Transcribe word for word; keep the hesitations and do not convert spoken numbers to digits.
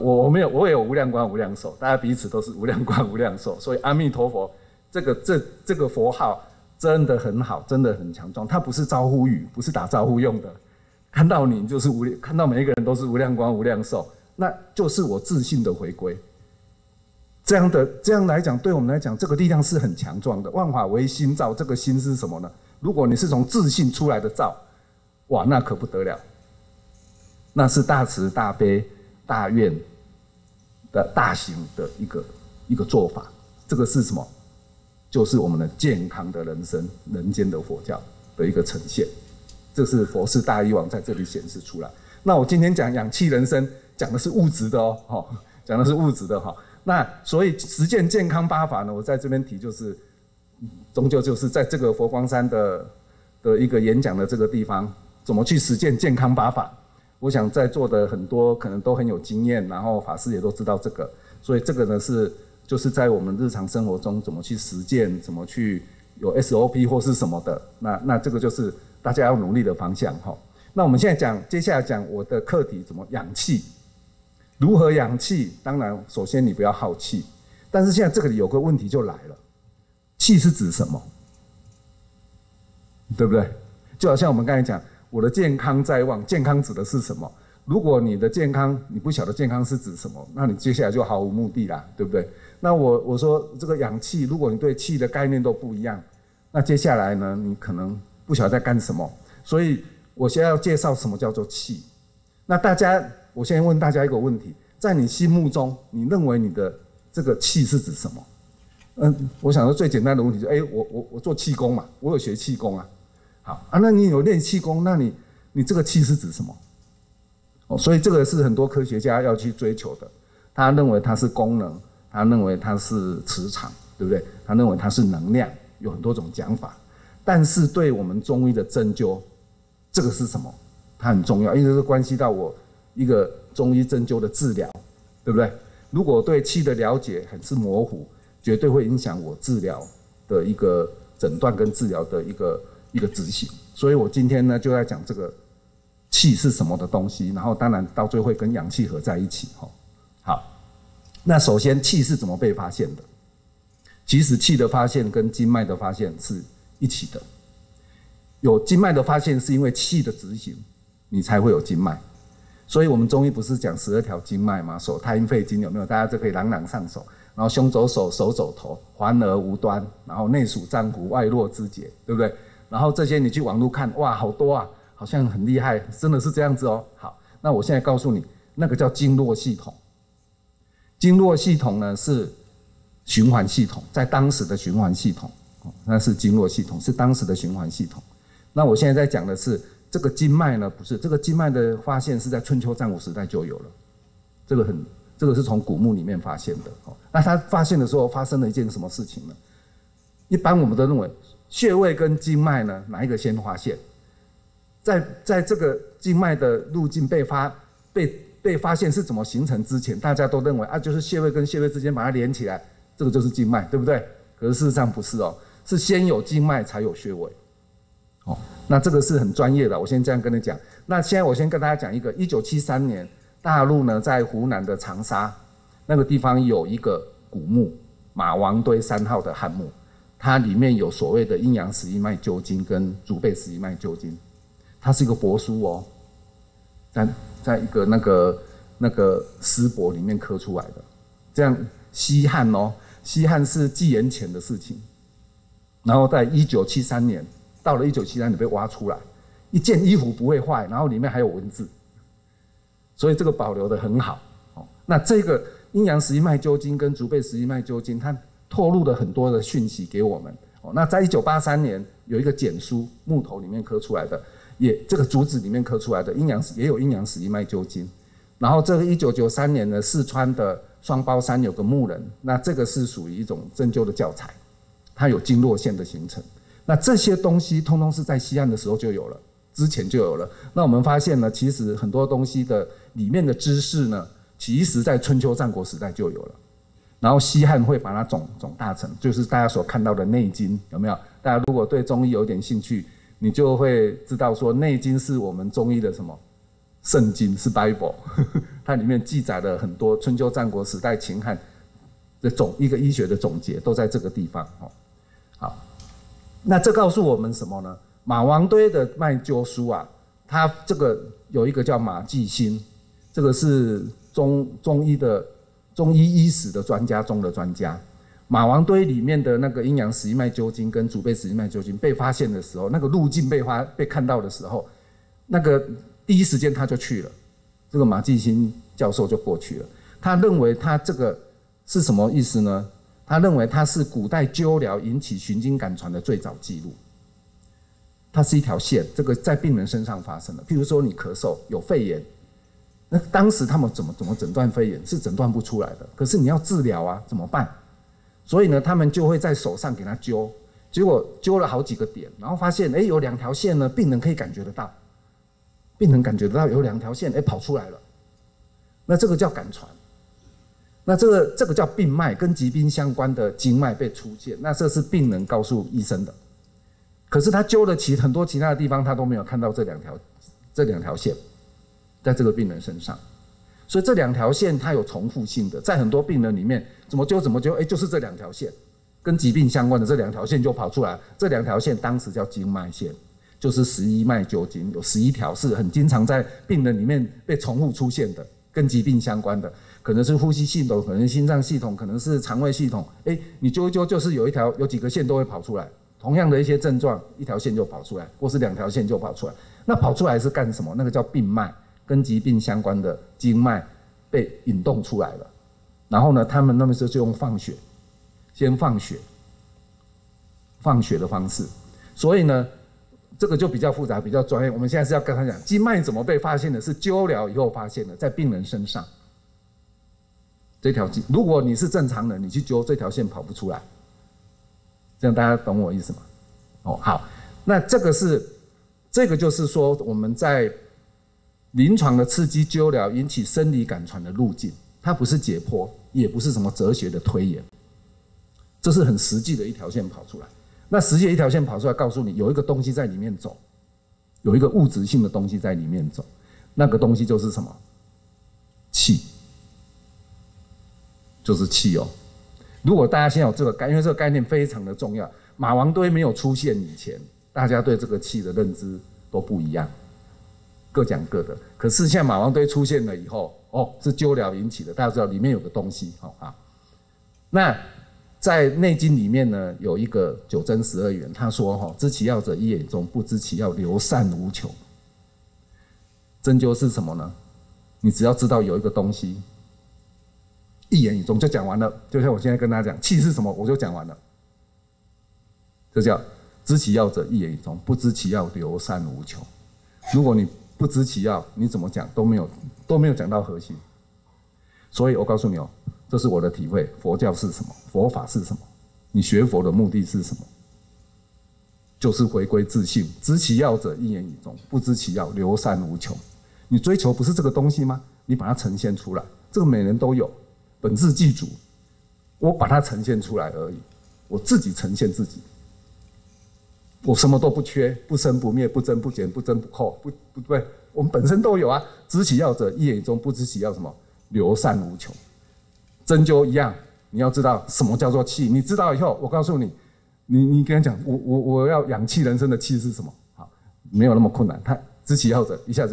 我我没有，我也有无量光无量寿，大家彼此都是无量光无量寿，所以阿弥陀佛这个这这个佛号真的很好，真的很强壮。它不是招呼语，不是打招呼用的。看到你就是无量，看到每一个人都是无量光无量寿，那就是我自信的回归。这样的这样来讲，对我们来讲，这个力量是很强壮的。万法唯心造，这个心是什么呢？如果你是从自信出来的造，哇，那可不得了。那是大慈大悲大愿的大行的一个一个做法。这个是什么？就是我们的健康的人生，人间的佛教的一个呈现。这是佛事大医王在这里显示出来。那我今天讲氧气人生，讲的是物质的哦，讲的是物质的哈。那所以实践健康八法呢，我在这边提就是，终究就是在这个佛光山的的一个演讲的这个地方，怎么去实践健康八法。我想在座的很多可能都很有经验，然后法师也都知道这个，所以这个呢是就是在我们日常生活中怎么去实践，怎么去有 S O P 或是什么的，那那这个就是大家要努力的方向哈。那我们现在讲，接下来讲我的课题怎么养气。如何养气？当然，首先你不要耗气。但是现在这个里有个问题就来了，气是指什么？对不对？就好像我们刚才讲，我的健康在望，健康指的是什么？如果你的健康你不晓得健康是指什么，那你接下来就毫无目的啦，对不对？那我我说这个养气，如果你对气的概念都不一样，那接下来呢，你可能不晓得在干什么。所以我现在要介绍什么叫做气。那大家。我先问大家一个问题，在你心目中，你认为你的这个气是指什么？嗯，我想说最简单的问题就是，哎、欸，我我我做气功嘛，我有学气功啊，好啊，那你有练气功，那你你这个气是指什么？哦，所以这个是很多科学家要去追求的。他认为它是功能，他认为它是磁场，对不对？他认为它是能量，有很多种讲法。但是对我们中医的针灸，这个是什么？它很重要，因为这是关系到我。一个中医针灸的治疗，对不对？如果对气的了解很是模糊，绝对会影响我治疗的一个诊断跟治疗的一个一个执行。所以我今天呢就在讲这个气是什么的东西，然后当然到最后会跟氧气合在一起。好，那首先气是怎么被发现的？其实气的发现跟经脉的发现是一起的。有经脉的发现是因为气的执行，你才会有经脉。所以我们中医不是讲十二条经脉吗？手太阴肺经有没有？大家就可以朗朗上手。然后胸走手，手走头，环而无端，然后内属脏腑，外络肢节，对不对？然后这些你去网络看，哇，好多啊，好像很厉害，真的是这样子哦。好，那我现在告诉你，那个叫经络系统。经络系统呢是循环系统，在当时的循环系统，那是经络系统，是当时的循环系统。那我现在在讲的是。这个经脉呢，不是这个经脉的发现是在春秋战国时代就有了，这个很，这个是从古墓里面发现的。那他发现的时候发生了一件什么事情呢？一般我们都认为穴位跟经脉呢，哪一个先发现？在在这个经脉的路径被发被被发现是怎么形成之前，大家都认为啊，就是穴位跟穴位之间把它连起来，这个就是经脉，对不对？可是事实上不是哦，是先有经脉才有穴位。哦，那这个是很专业的，我先这样跟你讲。那现在我先跟大家讲一个，一九七三年，大陆呢在湖南的长沙那个地方有一个古墓，马王堆三号的汉墓，它里面有所谓的阴阳十一脉灸经跟足背十一脉灸经，它是一个帛书哦，在在一个那个那个丝帛里面刻出来的。这样西汉哦，西汉是纪元前的事情，然后在一九七三年。到了一九七三年被挖出来，一件衣服不会坏，然后里面还有文字，所以这个保留得很好。那这个阴阳十一脉灸经跟足背十一脉灸经，它透露了很多的讯息给我们。那在一九八三年有一个简书，木头里面刻出来的，也这个竹子里面刻出来的阴阳也有阴阳十一脉灸经。然后这个一九九三年的四川的双胞山有个木人，那这个是属于一种针灸的教材，它有经络线的形成。那这些东西通通是在西汉的时候就有了，之前就有了。那我们发现呢，其实很多东西的里面的知识呢，其实在春秋战国时代就有了。然后西汉会把它总总大成，就是大家所看到的《内经》，有没有？大家如果对中医有点兴趣，你就会知道说，《内经》是我们中医的什么圣经，是 Bible， 它里面记载了很多春秋战国时代秦汉的总一个医学的总结，都在这个地方。好，那这告诉我们什么呢？马王堆的麦灸书啊，它这个有一个叫马季新，这个是中中医的中医医史的专家中的专家。马王堆里面的那个阴阳十一脉灸经跟主背十一脉灸经被发现的时候，那个路径被发被看到的时候，那个第一时间他就去了，这个马季新教授就过去了。他认为他这个是什么意思呢？他认为它是古代灸疗引起循经感传的最早记录。它是一条线，这个在病人身上发生的。譬如说你咳嗽有肺炎，那当时他们怎么怎么诊断肺炎是诊断不出来的，可是你要治疗啊，怎么办？所以呢，他们就会在手上给他灸，结果灸了好几个点，然后发现，哎，有两条线呢，病人可以感觉得到，病人感觉得到有两条线，哎，跑出来了，那这个叫感传，那这个这个叫病脉，跟疾病相关的经脉被出现，那这是病人告诉医生的，可是他灸了其很多其他的地方，他都没有看到这两条这两条线，在这个病人身上。所以这两条线它有重复性的，在很多病人里面怎么灸怎么灸，哎，就是这两条线跟疾病相关的这两条线就跑出来。这两条线当时叫经脉线，就是十一脉灸经，有十一条是很经常在病人里面被重复出现的，跟疾病相关的，可能是呼吸系统，可能是心脏系统，可能是肠胃系统。哎，你灸一灸就是有一条有几个线都会跑出来，同样的一些症状，一条线就跑出来，或是两条线就跑出来。那跑出来是干什么？那个叫病脉。跟疾病相关的经脉被引动出来了，然后呢，他们那时候就用放血，先放血，放血的方式，所以呢，这个就比较复杂，比较专业。我们现在是要跟他讲，经脉怎么被发现的，是灸疗以后发现的，在病人身上。这条经，如果你是正常人，你去灸这条线跑不出来，这样大家懂我意思吗？哦，好，那这个是，这个就是说我们在临床的刺激灸疗引起生理感传的路径，它不是解剖，也不是什么哲学的推演，这是很实际的一条线跑出来。那实际的一条线跑出来，告诉你有一个东西在里面走，有一个物质性的东西在里面走，那个东西就是什么？气，就是气哦。如果大家现在有这个概念，因为这个概念非常的重要，马王堆没有出现以前，大家对这个气的认知都不一样。各讲各的，可是现在马王堆出现了以后，哦，是灸疗引起的，大家知道里面有个东西，好啊。那在《内经》里面呢，有一个九真十二元，他说：“哈，知其要者一言以中，不知其要，流散无穷。”针灸是什么呢？你只要知道有一个东西，一言以中就讲完了。就像我现在跟大家讲，气是什么，我就讲完了。这叫知其要者一言以中，不知其要，流散无穷。如果你不知其要，你怎么讲都没有都没有讲到核心。所以我告诉你哦，这是我的体会。佛教是什么？佛法是什么？你学佛的目的是什么？就是回归自性。知其要者一言以中，不知其要，流散无穷。你追求不是这个东西吗？你把它呈现出来，这个每人都有，本自具足。我把它呈现出来而已，我自己呈现自己。我什么都不缺，不生不灭，不增不减，不增不扣，不不对，我们本身都有啊。知其要者一言以中，不知其要什么，流散无穷。针灸一样，你要知道什么叫做气，你知道以后，我告诉你，你你跟他讲，我我我要养气人生的气是什么？好，没有那么困难。他知其要者一下子。